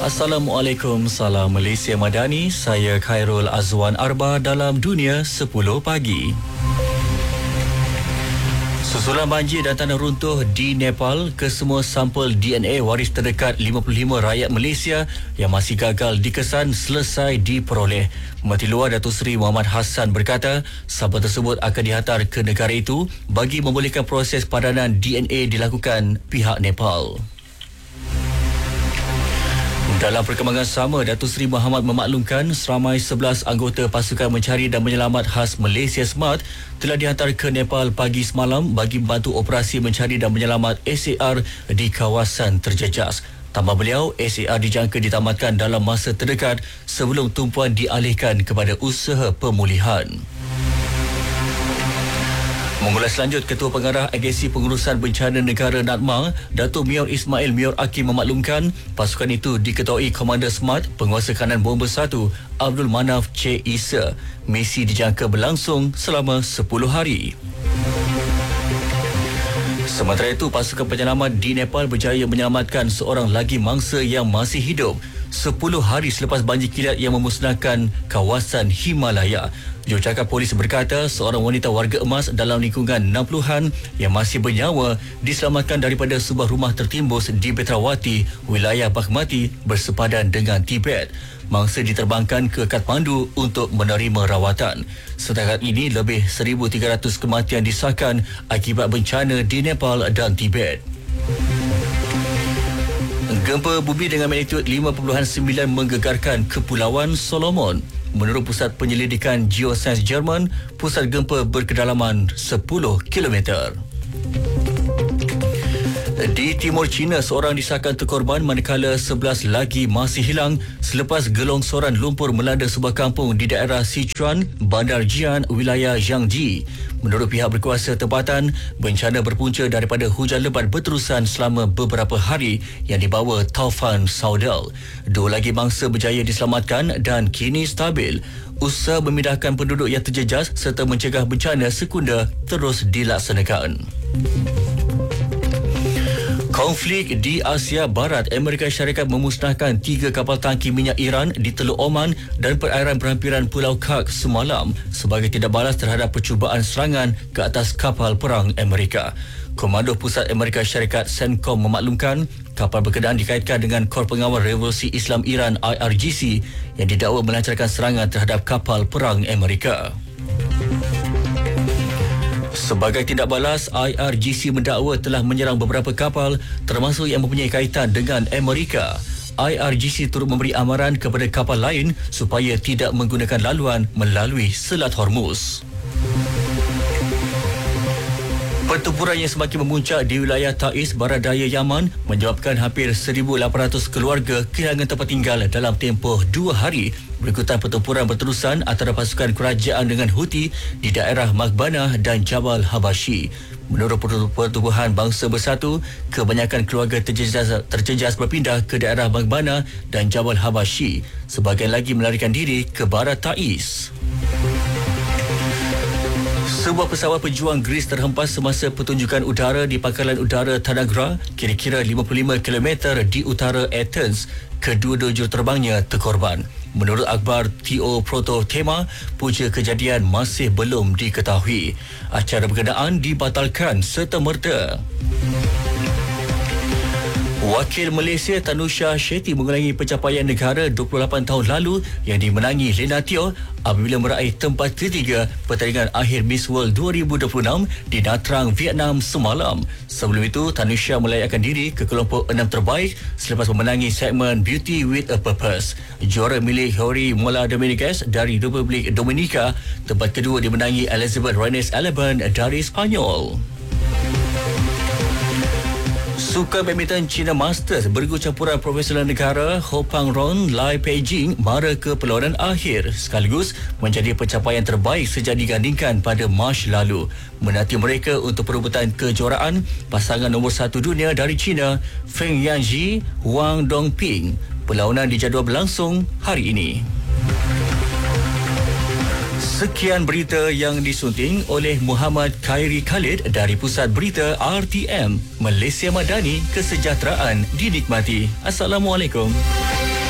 Assalamualaikum, salam Malaysia Madani. Saya Khairul Azwan Arba dalam Dunia 10 Pagi. Susulan banjir dan tanah runtuh di Nepal, kesemua sampel DNA waris terdekat 55 rakyat Malaysia yang masih gagal dikesan selesai diperoleh. Menteri Luar Datuk Seri Muhammad Hassan berkata, sampel tersebut akan dihantar ke negara itu bagi membolehkan proses padanan DNA dilakukan pihak Nepal. Dalam perkembangan sama, Datuk Seri Muhammad memaklumkan seramai 11 anggota pasukan mencari dan menyelamat khas Malaysia SMART telah dihantar ke Nepal pagi semalam bagi membantu operasi mencari dan menyelamat SAR di kawasan terjejas. Tambah beliau, SAR dijangka ditamatkan dalam masa terdekat sebelum tumpuan dialihkan kepada usaha pemulihan. Mengulas lanjut, Ketua Pengarah Agensi Pengurusan Bencana Negara NADMA, Datuk Mior Ismail Mior Akim memaklumkan pasukan itu diketuai Komander SMART Penguasa Kanan Bomber 1 Abdul Manaf C. Isa. Misi dijangka berlangsung selama 10 hari. Sementara itu, pasukan penyelamat di Nepal berjaya menyelamatkan seorang lagi mangsa yang masih hidup 10 hari selepas banjir kilat yang memusnahkan kawasan Himalaya. Jurucakap Polis berkata seorang wanita warga emas dalam lingkungan 60-an yang masih bernyawa diselamatkan daripada sebuah rumah tertimbus di Betrawati, wilayah Baghmati bersepadan dengan Tibet. Mangsa diterbangkan ke Kathmandu untuk menerima rawatan. Setakat ini lebih 1,300 kematian disahkan akibat bencana di Nepal dan Tibet. Gempa bumi dengan magnitud 5.9 menggegarkan Kepulauan Solomon. Menurut Pusat Penyelidikan Geosains Jerman, pusat gempa berkedalaman 10 km. Di Timur China, seorang disahkan terkorban manakala 11 lagi masih hilang selepas gelongsoran lumpur melanda sebuah kampung di daerah Sichuan, Bandar Jian, wilayah Jiangji. Menurut pihak berkuasa tempatan, bencana berpunca daripada hujan lebat berterusan selama beberapa hari yang dibawa taufan Saudal. 2 lagi mangsa berjaya diselamatkan dan kini stabil. Usaha memindahkan penduduk yang terjejas serta mencegah bencana sekunda terus dilaksanakan. Konflik di Asia Barat, Amerika Syarikat memusnahkan 3 kapal tangki minyak Iran di Teluk Oman dan perairan berhampiran Pulau Kak semalam sebagai tindak balas terhadap percubaan serangan ke atas kapal perang Amerika. Komando Pusat Amerika Syarikat CENTCOM memaklumkan kapal berkenaan dikaitkan dengan Kor Pengawal Revolusi Islam Iran IRGC yang didakwa melancarkan serangan terhadap kapal perang Amerika. Sebagai tindak balas, IRGC mendakwa telah menyerang beberapa kapal termasuk yang mempunyai kaitan dengan Amerika. IRGC turut memberi amaran kepada kapal lain supaya tidak menggunakan laluan melalui Selat Hormuz. Pertempuran yang semakin memuncak di wilayah Taiz, barat daya Yaman menyebabkan hampir 1,800 keluarga kehilangan tempat tinggal dalam tempoh 2 hari berikutan pertempuran berterusan antara pasukan kerajaan dengan Houthi di daerah Maghbanah dan Jabal Habashi. Menurut Pertubuhan Bangsa Bersatu, kebanyakan keluarga terjejas berpindah ke daerah Maghbanah dan Jabal Habashi. Sebahagian lagi melarikan diri ke barat Taiz. Sebuah pesawat pejuang Greece terhempas semasa pertunjukan udara di pangkalan udara Tanagra, kira-kira 55 km di utara Athens. Kedua-dua juruterbangnya terkorban. Menurut akhbar TO Proto Tema, punca kejadian masih belum diketahui. Acara berkenaan dibatalkan serta-merta. Wakil Malaysia Tanusha Shetty mengulangi pencapaian negara 28 tahun lalu yang dimenangi Lena Teo apabila meraih tempat ketiga pertandingan akhir Miss World 2026 di Nha Trang, Vietnam semalam. Sebelum itu, Tanusha melayakan diri ke kelompok 6 terbaik selepas memenangi segmen Beauty with a Purpose. Juara milik Hori Mola Dominguez dari Republik Dominika, tempat kedua dimenangi Elizabeth Renes Alban dari Spanyol. Sukan badminton China Masters bergu campuran profesional negara Ho Pang Ron Lai Peijing mara ke perlawanan akhir sekaligus menjadi pencapaian terbaik sejak digandingkan pada Mac lalu. Menanti mereka untuk perebutan kejuaraan pasangan nombor 1 dunia dari China Feng Yanji Wang Dongping. Perlawanan dijadual berlangsung hari ini. Sekian berita yang disunting oleh Muhammad Khairi Khalid dari Pusat Berita RTM. Malaysia Madani, kesejahteraan dinikmati. Assalamualaikum.